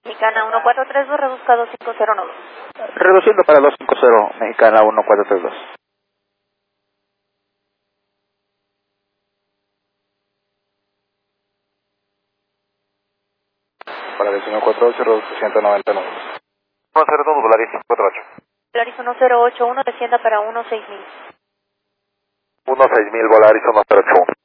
Mexicana 1432, reduzca 2509. Reduciendo para 250, Mexicana 1432. Para 1948, reduzco 199. 102, Volaris 548. Volaris 1081, descienda para 16000. 16000, Volaris 1081.